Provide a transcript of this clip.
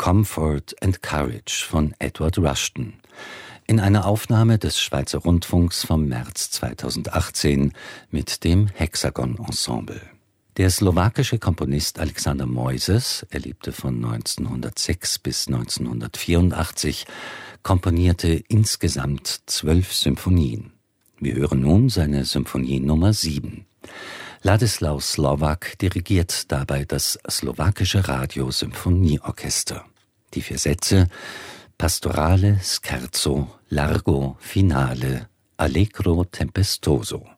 Comfort and Courage von Edward Rushton in einer Aufnahme des Schweizer Rundfunks vom März 2018 mit dem Hexagon Ensemble. Der slowakische Komponist Alexander Moises, er lebte von 1906 bis 1984, komponierte insgesamt 12 Symphonien. Wir hören nun seine Symphonie Nummer 7. Ladislav Slovak dirigiert dabei das slowakische Radio-Symphonieorchester. Die 4 Sätze: Pastorale, Scherzo, Largo, Finale, Allegro tempestoso.